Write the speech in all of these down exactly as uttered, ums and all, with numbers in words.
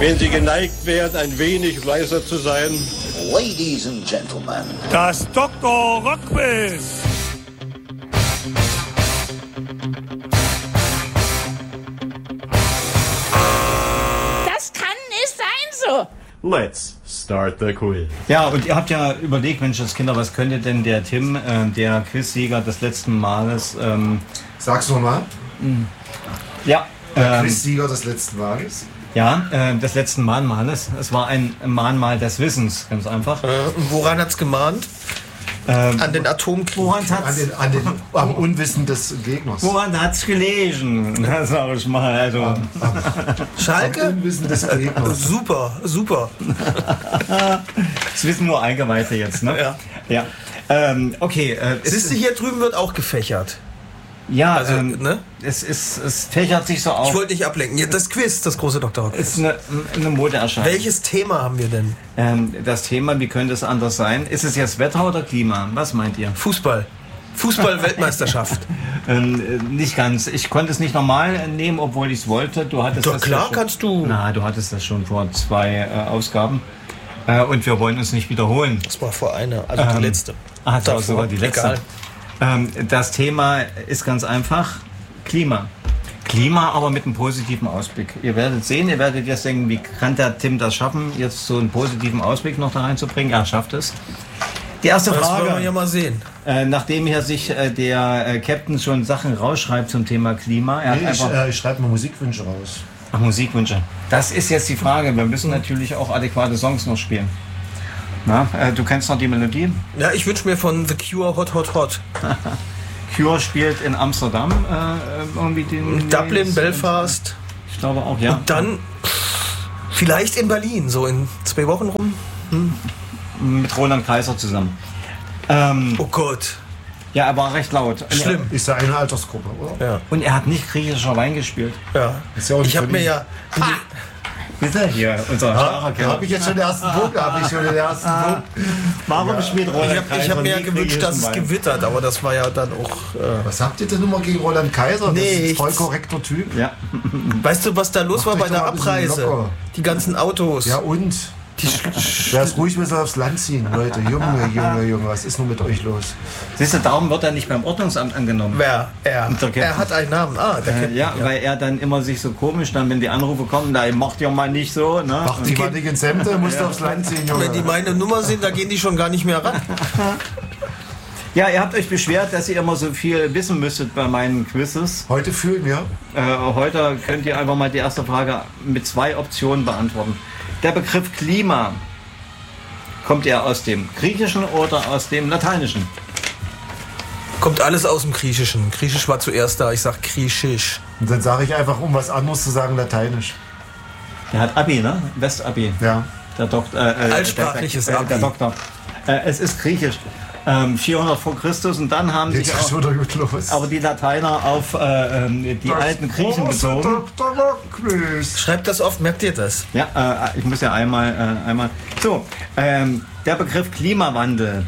Wenn Sie geneigt wären, ein wenig leiser zu sein. Ladies and Gentlemen. Das Doktor Rockquiz. Das kann nicht sein so. Let's start the quiz. Ja, und ihr habt ja überlegt, Menschenskinder, was könnte denn der Tim, äh, der Quizsieger des letzten Males... Ähm, Sag's nochmal. Ja. Der Ähm, Quizsieger des letzten Males. ja, äh, des letzten Mahnmales. Es war ein Mahnmal des Wissens, ganz einfach. Äh, und woran hat's gemahnt? Ähm, An den Atomkrieg. woran An hat's, den, an den, am Unwissen des Gegners. woran hat's gelegen? Das sag ich mal. Also. Am, am, Schalke? am Unwissen des Gegners. Super, super. Das wissen nur Eingeweihte jetzt, ne? Ja. Ja. Ähm, okay. Äh, es- Siehst du, hier drüben wird auch gefächert. Ja, Also, ähm, ne? es, ist, es fächert sich so auf. Ich wollte nicht ablenken. Ja, das Quiz, das große Doktor Rock. Es ist eine, eine Modeerscheinung. Welches Thema haben wir denn? Ähm, das Thema, wie könnte es anders sein? Ist es jetzt Wetter oder Klima? Was meint ihr? Fußball. Fußball-Weltmeisterschaft. Ähm, äh, nicht ganz. Ich konnte es nicht normal nehmen, obwohl ich es wollte. Du hattest Doch das klar ja schon, kannst du. Na, du hattest das schon vor zwei äh, Ausgaben. Äh, und wir wollen uns nicht wiederholen. Das war vor einer, also die Ähm, letzte. Ah, das war Davor. sogar die letzte. Egal. Ähm, das Thema ist ganz einfach. Klima. Klima, aber mit einem positiven Ausblick. Ihr werdet sehen, ihr werdet jetzt denken, wie kann der Tim das schaffen, jetzt so einen positiven Ausblick noch da reinzubringen? Er schafft es. Die erste Das wollen wir Frage. ja mal sehen. Äh, nachdem hier sich äh, der äh, Captain schon Sachen rausschreibt zum Thema Klima. Er Nee, hat ich, einfach äh, ich schreibe mal Musikwünsche raus. Ach, Musikwünsche. Das ist jetzt die Frage. Wir müssen natürlich auch adäquate Songs noch spielen. Na, äh, du kennst noch die Melodie? Ja, ich wünsche mir von The Cure Hot Hot Hot. Cure spielt in Amsterdam äh, irgendwie den... Dublin, nee, Belfast. Ich glaube auch, ja. Und dann vielleicht in Berlin, so in zwei Wochen rum. Mit Roland Kaiser zusammen. Ähm, Oh Gott. ja, er war recht laut. Und Schlimm. Ist ja eine Altersgruppe, oder? Ja. Er, und er hat nicht griechischer Wein gespielt. ja. Ist ja auch nicht Ich habe für mir die- ja. Bitte hier, unser Da Starker habe ich jetzt schon den ersten Punkt. Da habe ich schon den ersten Punkt. Warum spielt Ich Roland habe Kaiser ich hab mir ja nie gewünscht, dass es griechischen Wein? gewittert, aber das war ja dann auch. Äh, Was habt ihr denn immer gegen Roland Kaiser? Das ist ein Nichts. voll korrekter Typ. Ja. weißt du, was da los Macht war euch bei doch der mal ein bisschen Abreise? locker. Die ganzen Autos. Ja und? Die Der ist ruhig, bis er aufs Land ziehen, Leute. Junge, Junge, Junge, was ist nun mit euch los? Siehst du, darum wird er nicht beim Ordnungsamt angenommen. Wer? Er. Der Captain. Er hat einen Namen. Ah, der Äh, Captain. ja, weil er dann immer sich so komisch, dann wenn die Anrufe kommen, da macht ja mal nicht so, ne? Macht die mal nicht ins Hemd, musst du aufs Land ziehen, Junge. Wenn die meine Nummer sind, da gehen die schon gar nicht mehr ran. Ja, ihr habt euch beschwert, dass ihr immer so viel wissen müsstet bei meinen Quizzes. Heute fühlen wir. Äh, heute könnt ihr einfach mal die erste Frage mit zwei Optionen beantworten. Der Begriff Klima, kommt er aus dem Griechischen oder aus dem Lateinischen? Kommt alles aus dem Griechischen. Griechisch war zuerst da. Ich sag Griechisch. Und dann sage ich einfach, um was anderes zu sagen, Lateinisch. Der hat Abi, ne? West-Abi. Ja. Der Doktor. Äh, äh, Altsprachliches der, der, Abi. der Doktor. Äh, es ist Griechisch. Ähm, vierhundert vor Christus und dann haben Geht sich ja auch, schon wieder gut los. aber die Lateiner auf äh, ähm, die alten Griechen bezogen. Doktor Rockquiz. Schreibt das oft, merkt ihr das? Ja, äh, ich muss ja einmal, äh, einmal. So, ähm, der Begriff Klimawandel.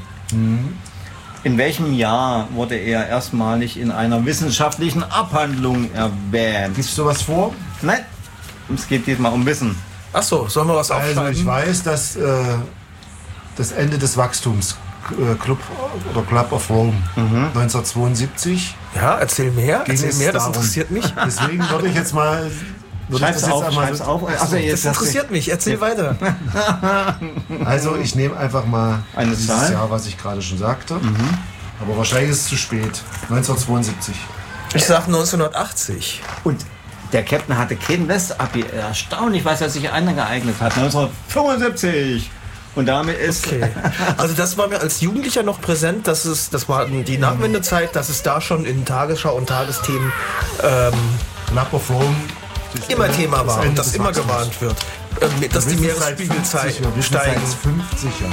In welchem Jahr wurde er erstmalig in einer wissenschaftlichen Abhandlung erwähnt? Gibst du was vor? Nein, es geht diesmal um Wissen. Ach so, sollen wir was aufschreiben? Also ich weiß, dass äh, das Ende des Wachstums äh, Club oder Club of Rome neunzehnhundertzweiundsiebzig. Ja, erzähl mehr. Ging Erzähl es mehr, das darum. interessiert mich. Deswegen würde ich jetzt mal. Würde ich Schreib's das jetzt auf, einmal schreib's so- auf. Achso, jetzt Das interessiert mich. Erzähl weiter. Also ich nehme einfach mal Eine dieses Zahl? Jahr, was ich gerade schon sagte. Aber wahrscheinlich ist es zu spät. neunzehnhundertzweiundsiebzig. Ich sag neunzehnhundertachtzig. Und der Captain hatte kein West-Abi. Erstaunlich, was er sich angeeignet hat. neunzehnhundertfünfundsiebzig. Und damit ist... Okay. Also das war mir als Jugendlicher noch präsent, dass es, das war die Nachwendezeit, dass es da schon in Tagesschau und Tagesthemen ähm, Club of Rome. das immer Ende- Thema war Ende und dass des immer Wachstums. gewarnt wird, ähm, dass die Wir wissen seit Meeresspiegel fünfzig, wir wissen steigen. seit fünfzig Jahren.